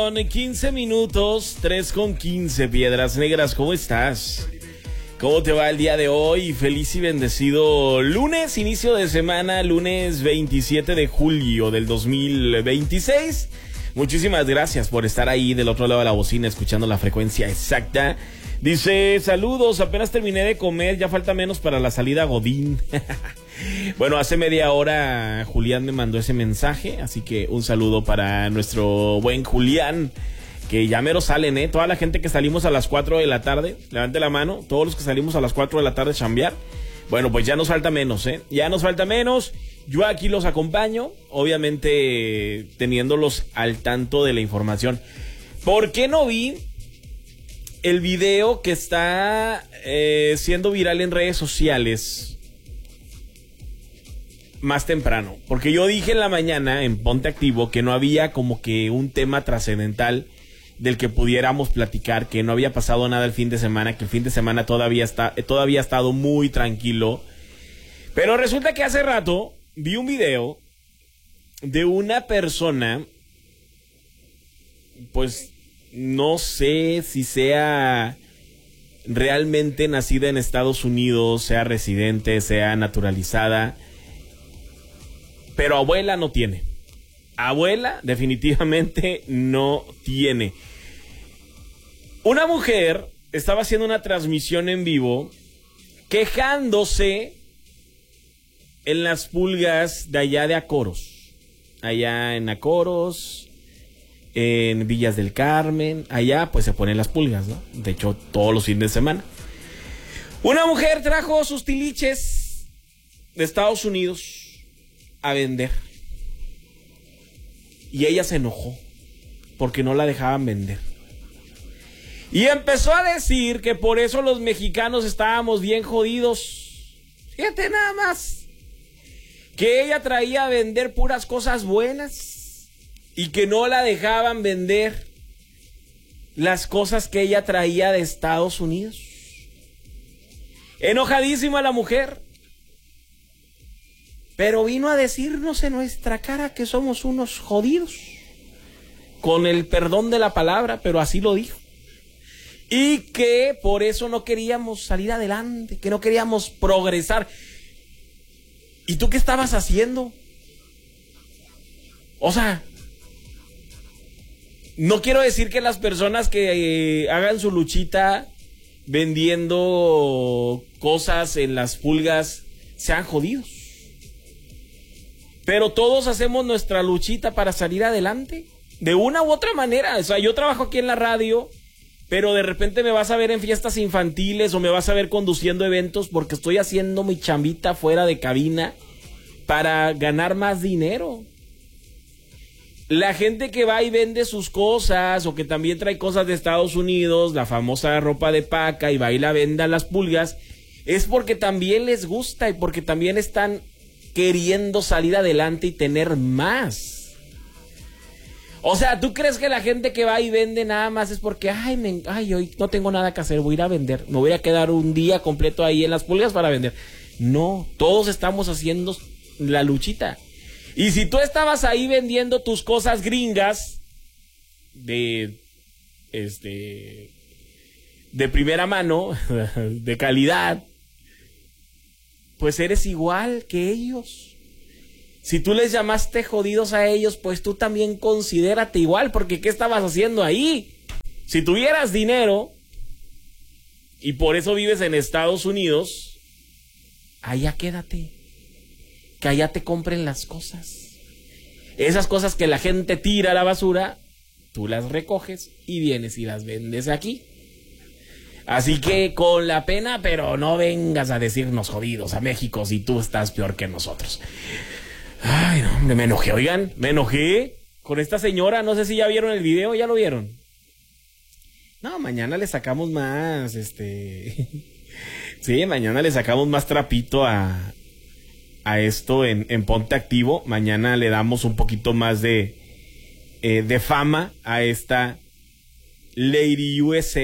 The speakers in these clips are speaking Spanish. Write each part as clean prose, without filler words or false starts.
Con 15 minutos, 3:15, Piedras Negras, ¿cómo estás? ¿Cómo te va el día de hoy? Feliz y bendecido lunes, inicio de semana, lunes 27 de julio del 2026. Muchísimas gracias por estar ahí del otro lado de la bocina, escuchando la frecuencia exacta. Dice, saludos, apenas terminé de comer, ya falta menos para la salida a Godín. Bueno, hace media hora Julián me mandó ese mensaje, así que un saludo para nuestro buen Julián, que ya mero salen, toda la gente que salimos a las 4 de la tarde, levante la mano, todos los que salimos a las 4 de la tarde a chambear. Bueno, pues ya nos falta menos, ya nos falta menos. Yo aquí los acompaño, obviamente teniéndolos al tanto de la información. ¿Por qué no vi el video que está siendo viral en redes sociales más temprano? Porque yo dije en la mañana en Ponte Activo que no había como que un tema trascendental del que pudiéramos platicar, que no había pasado nada el fin de semana, que el fin de semana todavía ha estado muy tranquilo. Pero resulta que hace rato vi un video de una persona, pues no sé si sea realmente nacida en Estados Unidos, sea residente, sea naturalizada, pero abuela no tiene. Abuela definitivamente no tiene. Una mujer estaba haciendo una transmisión en vivo quejándose en las pulgas de allá de Acoros. Allá en Acoros, en Villas del Carmen, allá pues se ponen las pulgas, ¿no? De hecho, todos los fines de semana. Una mujer trajo sus tiliches de Estados Unidos a vender. Y ella se enojó porque no la dejaban vender. Y empezó a decir que por eso los mexicanos estábamos bien jodidos. Fíjate nada más. Que ella traía a vender puras cosas buenas y que no la dejaban vender las cosas que ella traía de Estados Unidos. Enojadísima la mujer. Pero vino a decirnos en nuestra cara que somos unos jodidos. Con el perdón de la palabra, pero así lo dijo. Y que por eso no queríamos salir adelante, que no queríamos progresar. ¿Y tú qué estabas haciendo? O sea, no quiero decir que las personas que hagan su luchita vendiendo cosas en las pulgas sean jodidos. Pero todos hacemos nuestra luchita para salir adelante, de una u otra manera. O sea, yo trabajo aquí en la radio, pero de repente me vas a ver en fiestas infantiles o me vas a ver conduciendo eventos porque estoy haciendo mi chambita fuera de cabina para ganar más dinero. La gente que va y vende sus cosas o que también trae cosas de Estados Unidos, la famosa ropa de paca, y va y la vende a las pulgas, es porque también les gusta y porque también están queriendo salir adelante y tener más. O sea, ¿tú crees que la gente que va y vende nada más es porque hoy no tengo nada que hacer, voy a ir a vender, me voy a quedar un día completo ahí en las pulgas para vender? No, todos estamos haciendo la luchita. Y si tú estabas ahí vendiendo tus cosas gringas de primera mano, de calidad, pues eres igual que ellos. Si tú les llamaste jodidos a ellos, pues tú también considérate igual, porque ¿qué estabas haciendo ahí? Si tuvieras dinero y por eso vives en Estados Unidos, allá quédate, que allá te compren las cosas. Esas cosas que la gente tira a la basura, tú las recoges y vienes y las vendes aquí. Así que con la pena, pero no vengas a decirnos jodidos a México si tú estás peor que nosotros. Ay, no, me enojé, oigan, me enojé con esta señora. No sé si ya vieron el video, ¿ya lo vieron? No, mañana le sacamos más, sí, mañana le sacamos más trapito a esto en Ponte Activo. Mañana le damos un poquito más de fama a esta Lady USA.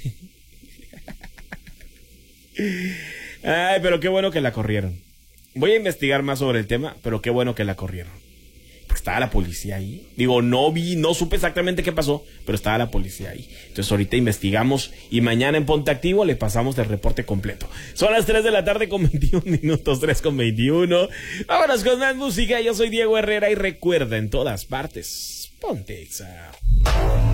Ay, pero qué bueno que la corrieron. Voy a investigar más sobre el tema, pero qué bueno que la corrieron. estaba la policía ahí. Digo, no supe exactamente qué pasó, pero estaba la policía ahí. Entonces ahorita investigamos y mañana en Ponte Activo le pasamos el reporte completo. Son las 3 de la tarde con 21 minutos, 3 con 21. Vámonos con más música. Yo soy Diego Herrera y recuerda, en todas partes, ponte Exa.